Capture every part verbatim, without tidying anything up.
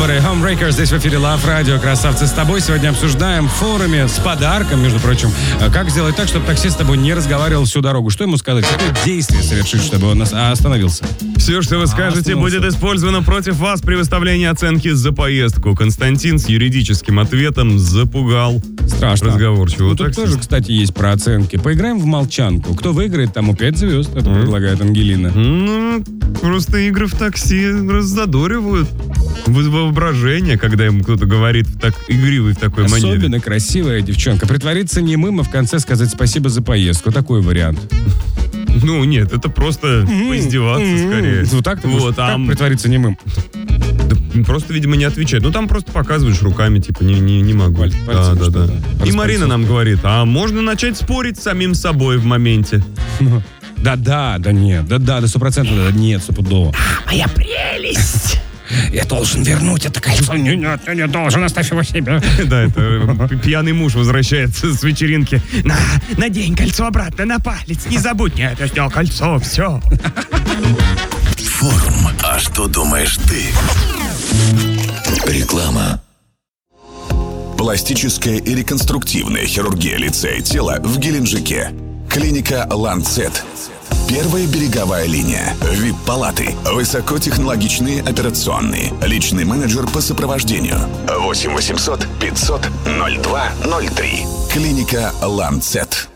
Nobody, Homebreakers, здесь в эфире Love Radio, красавцы с тобой. Сегодня обсуждаем в форуме с подарком, между прочим, как сделать так, чтобы таксист с тобой не разговаривал всю дорогу. Что ему сказать? Какое действие совершить, чтобы он остановился? Все, что вы скажете, а, будет использовано против вас при выставлении оценки за поездку. Константин с юридическим ответом запугал. Страшно. Разговорчивого ну, тут таксиста. тоже, кстати, есть про оценки. Поиграем в молчанку. Кто выиграет, тому пять звезд. Это mm. предлагает Ангелина. Ну, просто игры в такси раззадоривают воображение, когда ему кто-то говорит в так игривый в такой Особенно манере. Особенно красивая девчонка. Притвориться немым, а в конце сказать спасибо за поездку. Такой вариант. Ну, нет, это просто mm-hmm. поиздеваться mm-hmm. скорее. Вот так ты вот, а... как притвориться немым? Да, просто, видимо, не отвечать. Ну, там просто показываешь руками, типа, не, не, не могу. Пальцы, да, да, да. да. И Марина нам говорит, а можно начать спорить с самим собой в моменте? Да-да, да нет, да-да, да сто процентов, да нет, стопудово. Моя прелесть! Я должен вернуть это кольцо. Нет, нет, я не должен, оставь его себе. Да, это пьяный муж возвращается с вечеринки. На, надень кольцо обратно на палец, не забудь. Нет, я снял кольцо, все. Форум. А что думаешь ты? Реклама. Пластическая и реконструктивная хирургия лица и тела в Геленджике. Клиника «Ланцет». Первая береговая линия. ви ай пи-палаты. Высокотехнологичные операционные. Личный менеджер по сопровождению. восемь восемьсот пятьсот ноль два ноль три. Клиника «Ланцет».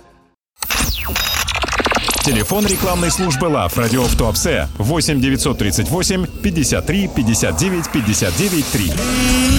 Телефон рекламной службы Love Radio в Туапсе восемь девятьсот тридцать восемь пятьдесят три пятьдесят девять пятьдесят девять три.